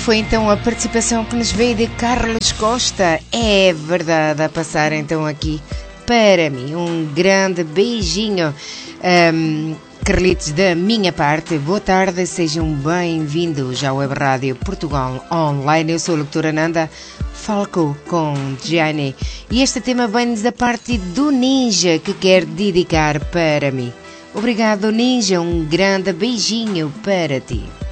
foi então a participação que nos veio de Carlos Costa. É verdade, a passar então aqui para mim. Um grande beijinho, Carlitos, da minha parte. Boa tarde, sejam bem-vindos à Web Rádio Portugal Online. Eu sou a locutora Nanda, Falco com Gianni. E este tema vem-nos da parte do Ninja, que quer dedicar para mim. Obrigado, Ninja, um grande beijinho para ti.